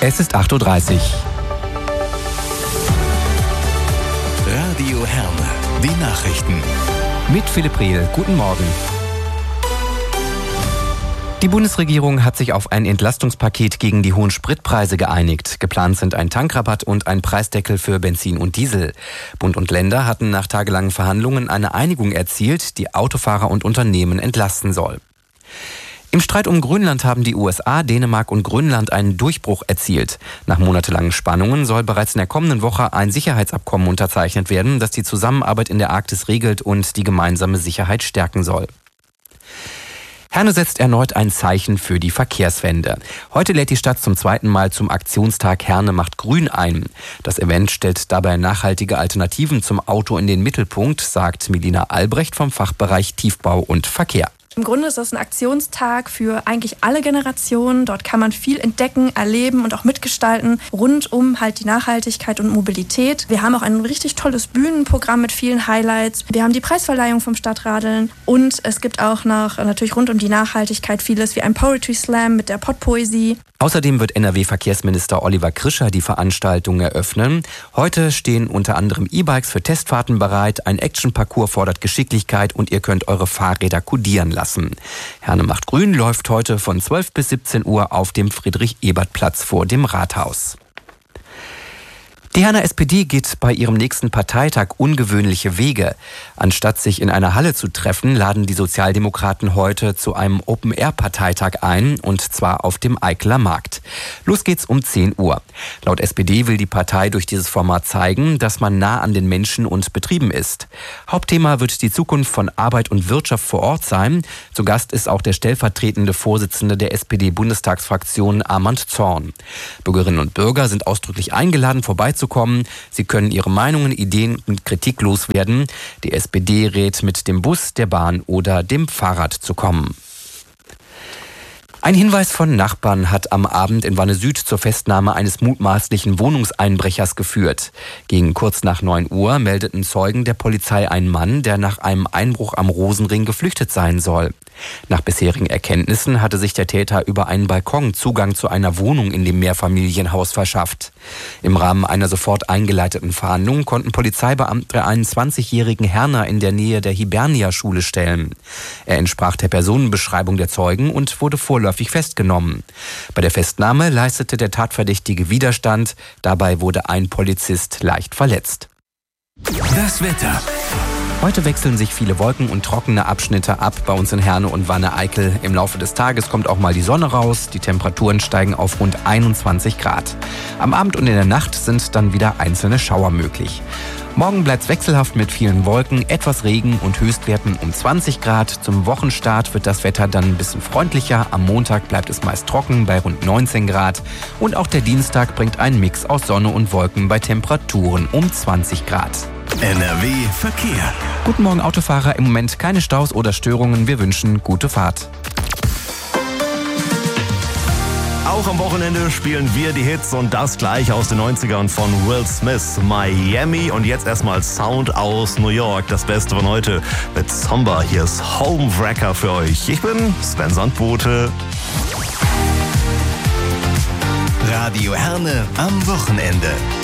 Es ist 8:30 Uhr. Radio Herne, die Nachrichten. Mit Philipp Rehl, guten Morgen. Die Bundesregierung hat sich auf ein Entlastungspaket gegen die hohen Spritpreise geeinigt. Geplant sind ein Tankrabatt und ein Preisdeckel für Benzin und Diesel. Bund und Länder hatten nach tagelangen Verhandlungen eine Einigung erzielt, die Autofahrer und Unternehmen entlasten soll. Im Streit um Grönland haben die USA, Dänemark und Grönland einen Durchbruch erzielt. Nach monatelangen Spannungen soll bereits in der kommenden Woche ein Sicherheitsabkommen unterzeichnet werden, das die Zusammenarbeit in der Arktis regelt und die gemeinsame Sicherheit stärken soll. Herne setzt erneut ein Zeichen für die Verkehrswende. Heute lädt die Stadt zum zweiten Mal zum Aktionstag Herne macht grün ein. Das Event stellt dabei nachhaltige Alternativen zum Auto in den Mittelpunkt, sagt Melina Albrecht vom Fachbereich Tiefbau und Verkehr. Im Grunde ist das ein Aktionstag für eigentlich alle Generationen. Dort kann man viel entdecken, erleben und auch mitgestalten rund um halt die Nachhaltigkeit und Mobilität. Wir haben auch ein richtig tolles Bühnenprogramm mit vielen Highlights. Wir haben die Preisverleihung vom Stadtradeln und es gibt auch noch natürlich rund um die Nachhaltigkeit vieles wie ein Poetry Slam mit der Pottpoesie. Außerdem wird NRW-Verkehrsminister Oliver Krischer die Veranstaltung eröffnen. Heute stehen unter anderem E-Bikes für Testfahrten bereit, ein Action-Parcours fordert Geschicklichkeit und ihr könnt eure Fahrräder kodieren lassen. Herne macht grün läuft heute von 12 bis 17 Uhr auf dem Friedrich-Ebert-Platz vor dem Rathaus. Die Herner SPD geht bei ihrem nächsten Parteitag ungewöhnliche Wege. Anstatt sich in einer Halle zu treffen, laden die Sozialdemokraten heute zu einem Open-Air-Parteitag ein, und zwar auf dem Eikeler Markt. Los geht's um 10 Uhr. Laut SPD will die Partei durch dieses Format zeigen, dass man nah an den Menschen und Betrieben ist. Hauptthema wird die Zukunft von Arbeit und Wirtschaft vor Ort sein. Zu Gast ist auch der stellvertretende Vorsitzende der SPD-Bundestagsfraktion Armand Zorn. Bürgerinnen und Bürger sind ausdrücklich eingeladen, vorbeizukommen. Sie können ihre Meinungen, Ideen und Kritik loswerden. Die SPD rät, mit dem Bus, der Bahn oder dem Fahrrad zu kommen. Ein Hinweis von Nachbarn hat am Abend in Wanne Süd zur Festnahme eines mutmaßlichen Wohnungseinbrechers geführt. Gegen kurz nach 9 Uhr meldeten Zeugen der Polizei einen Mann, der nach einem Einbruch am Rosenring geflüchtet sein soll. Nach bisherigen Erkenntnissen hatte sich der Täter über einen Balkon Zugang zu einer Wohnung in dem Mehrfamilienhaus verschafft. Im Rahmen einer sofort eingeleiteten Fahndung konnten Polizeibeamte einen 20-jährigen Herner in der Nähe der Hibernia-Schule stellen. Er entsprach der Personenbeschreibung der Zeugen und wurde vorläufig festgenommen. Bei der Festnahme leistete der Tatverdächtige Widerstand. Dabei wurde ein Polizist leicht verletzt. Das Wetter. Heute wechseln sich viele Wolken und trockene Abschnitte ab bei uns in Herne und Wanne-Eickel. Im Laufe des Tages kommt auch mal die Sonne raus. Die Temperaturen steigen auf rund 21 Grad. Am Abend und in der Nacht sind dann wieder einzelne Schauer möglich. Morgen bleibt es wechselhaft mit vielen Wolken, etwas Regen und Höchstwerten um 20 Grad. Zum Wochenstart wird das Wetter dann ein bisschen freundlicher. Am Montag bleibt es meist trocken bei rund 19 Grad. Und auch der Dienstag bringt einen Mix aus Sonne und Wolken bei Temperaturen um 20 Grad. NRW Verkehr. Guten Morgen Autofahrer, im Moment keine Staus oder Störungen. Wir wünschen gute Fahrt. Auch am Wochenende spielen wir die Hits und das gleich aus den 90ern von Will Smith, Miami. Und jetzt erstmal Sound aus New York, das Beste von heute mit Somber. Hier ist Homewrecker für euch. Ich bin Sven Sandbote. Radio Herne am Wochenende.